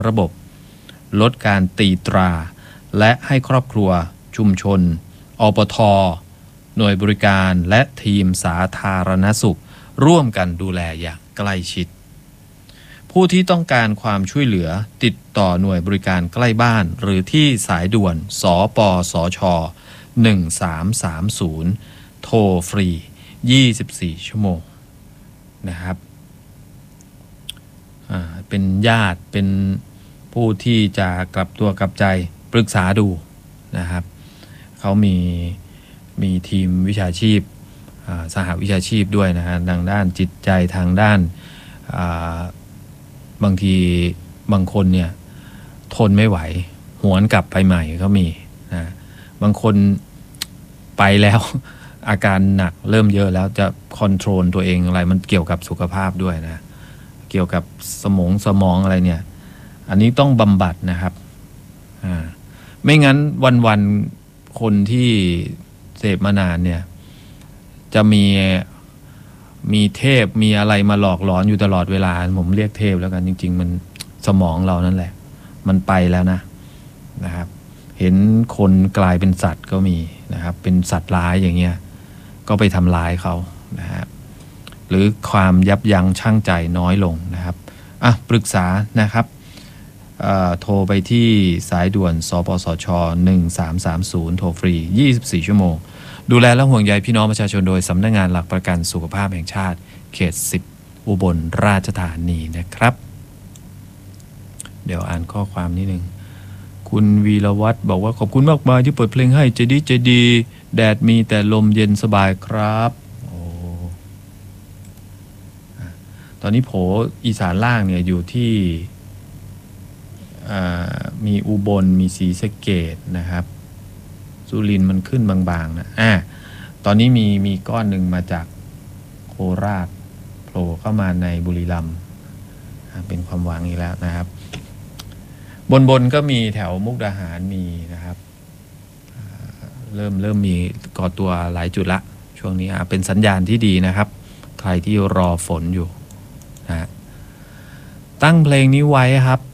ระบบลดการตีตราและให้ครอบครัวชุมชนอปท.หน่วยบริการและทีมสาธารณสุขร่วมกันดูแลอย่างใกล้ชิดผู้ที่ต้องการความช่วยเหลือติดต่อหน่วยบริการใกล้บ้านหรือที่สายด่วนสปสช1330โทรฟรี24ชั่วโมงนะครับเป็นญาติเป็นผู้ที่จะกลับตัวกลับใจปรึกษาดูนะครับเขามีทีมวิชาชีพสหวิชาชีพด้วยนะฮะทางด้านจิตใจทางด้านบางทีบางคนเนี่ยทนไม่ไหวหวนกลับไปใหม่ก็มีนะบางคนไปแล้วอาการหนักเริ่มเยอะแล้วจะคอนโทรลตัวเองอะไรมันเกี่ยวกับสุขภาพด้วยนะเกี่ยวกับสมองอะไรเนี่ยอันนี้ต้องบำบัดนะครับไม่งั้นวันคนที่เสพมานานเนี่ยจะมีเทพมีอะไรมาหลอกหลอนอยู่ตลอดเวลาผมเรียกเทพแล้วกันจริงๆมันสมองเรานั่นแหละมันไปแล้วนะครับเห็นคนกลายเป็นสัตว์ก็มีนะครับเป็นสัตว์ร้ายอย่างเงี้ยก็ไปทำร้ายเขานะครับหรือความยับยั้งชั่งใจน้อยลงนะครับปรึกษานะครับโทรไปที่สายด่วนสปสช1330โทรฟรี24ชั่วโมงดูแลและห่วงใยพี่น้องประชาชนโดยสำนักงานหลักประกันสุขภาพแห่งชาติเขต10อุบลราชธานีนะครับเดี๋ยวอ่านข้อความนิดนึงคุณวีรวัฒน์บอกว่าขอบคุณมากมายที่เปิดเพลงให้ใจดีแดดมีแต่ลมเย็นสบายครับตอนนี้โผอีสานล่างเนี่ยอยู่ที่มีอุบลมีศรีสะเกษนะครับสุรินทร์มันขึ้นบางๆนะตอนนี้มีก้อนหนึ่งมาจากโคราชโผล่เข้ามาในบุรีรัมย์เป็นความหวังอีกแล้วนะครับบนก็มีแถวมุกดาหารมีนะครับเริ่มมีก่อตัวหลายจุดละช่วงนี้เป็นสัญญาณที่ดีนะครับใครที่รอฝนอยู่นะตั้งเพลงนี้ไว้ครับ